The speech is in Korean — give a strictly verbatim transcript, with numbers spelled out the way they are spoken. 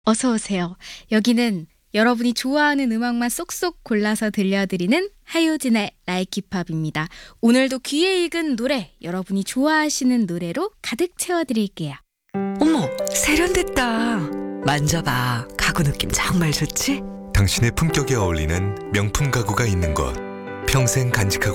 어서 오세요. 여기는 여러분이 좋아하는 음악만 쏙쏙 골라서 들려드리는 하효진의 라이키팝입니다. 오늘도 귀에 익은 노래, 여러분이 좋아하시는 노래로 가득 채워드릴게요. 어머, 세련됐다. 만져봐. 가구 느낌 정말 좋지? 당신의 품격에 어울리는 명품 가구가 있는 곳, 평생 간직하고